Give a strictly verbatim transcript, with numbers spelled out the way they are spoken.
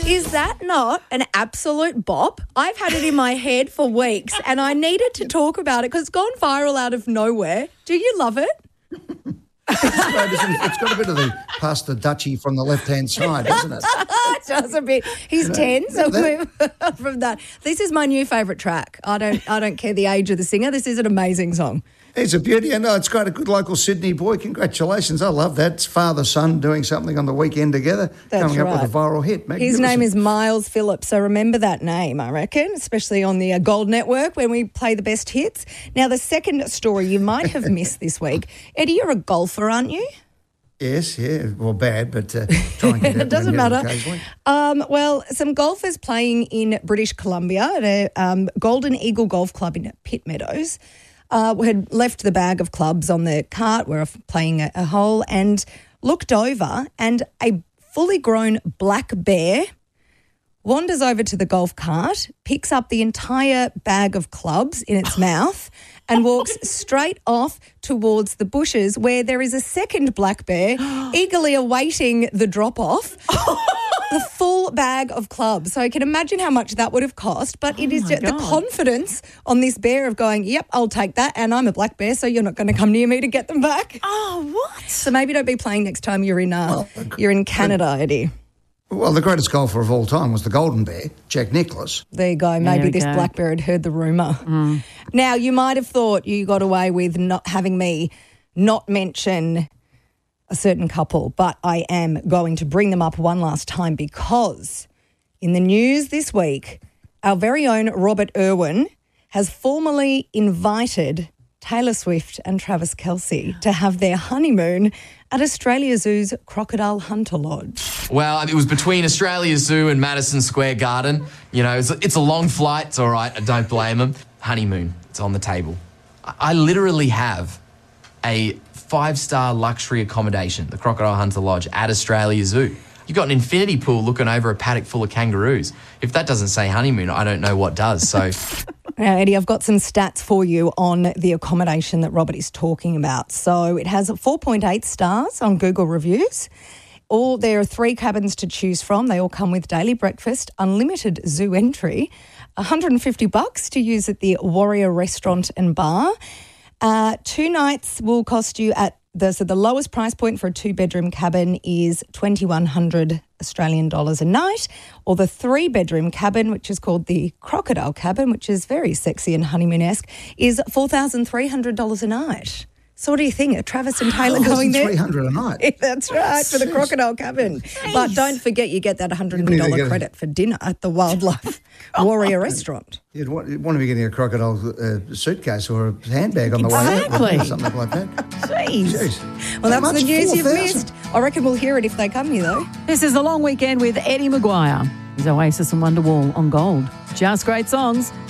Is that not an absolute bop? I've had it in my head for weeks and I needed to talk about it because it's gone viral out of nowhere. Do you love it? It's got a bit of the past the Dutchie from the left-hand side, isn't it? It does a bit. He's You know, ten, so that- move on from that. This is my new favourite track. I don't I don't care the age of the singer. This is an amazing song. It's a beauty. And no, it's got a good local Sydney boy. Congratulations. I love that. It's father-son doing something on the weekend together, That's coming right. up with a viral hit. His name is Miles Phillips, so remember that name, I reckon, especially on the uh, Gold Network when we play the best hits. Now, the second story you might have missed this week. Eddie, you're a golfer, aren't you? Yes, yeah. Well, bad, but uh, try and get out It doesn't there matter. occasionally. Um, well, some golfers playing in British Columbia at a um, Golden Eagle Golf Club in Pitt Meadows uh, had left the bag of clubs on the cart, were playing a, a hole, and looked over, and a fully grown black bear wanders over to the golf cart, picks up the entire bag of clubs in its mouth and walks straight off towards the bushes where there is a second black bear eagerly awaiting the drop-off. The full bag of clubs. So I can imagine how much that would have cost, but it Oh is my just the God. confidence on this bear of going, yep, I'll take that, and I'm a black bear, so you're not going to come near me to get them back. Oh, what? So maybe don't be playing next time you're in uh, you're in Canada, Eddie. Well, the greatest golfer of all time was the Golden Bear, Jack Nicklaus. There you go. Maybe we this go. black bear had heard the rumour. Mm. Now, you might have thought you got away with not having me not mention a certain couple, but I am going to bring them up one last time because in the news this week, our very own Robert Irwin has formally invited Taylor Swift and Travis Kelce to have their honeymoon at Australia Zoo's Crocodile Hunter Lodge. Well, it was between Australia Zoo and Madison Square Garden. You know, it's a, it's a long flight. It's all right. I don't blame them. Honeymoon. It's on the table. I, I literally have a five-star luxury accommodation, the Crocodile Hunter Lodge at Australia Zoo. You've got an infinity pool looking over a paddock full of kangaroos. If that doesn't say honeymoon, I don't know what does. So... Now, Eddie, I've got some stats for you on the accommodation that Robert is talking about. So it has four point eight stars on Google Reviews. All there are three cabins to choose from. They all come with daily breakfast, unlimited zoo entry, one hundred fifty bucks to use at the Warrior Restaurant and Bar. Uh, two nights will cost you at the so the lowest price point for a two-bedroom cabin is twenty-one hundred Australian dollars a night, or the three-bedroom cabin, which is called the Crocodile Cabin, which is very sexy and honeymoon-esque, is four thousand three hundred dollars a night. So what do you think? Are Travis and Taylor going there? three hundred a night. That's right, for the Jeez. Crocodile Cabin. But don't forget you get that one hundred You need to dollars get a- credit for dinner at the Wildlife Warrior Restaurant. You'd want, you'd want to be getting a crocodile uh, suitcase or a handbag on the way out. Exactly. Or something like that. Jeez. Jeez. Well, How that's much? the news you've four thousand? missed. I reckon we'll hear it if they come here, though. This is The Long Weekend with Eddie Maguire. He's Oasis and Wonderwall on Gold. Just great songs.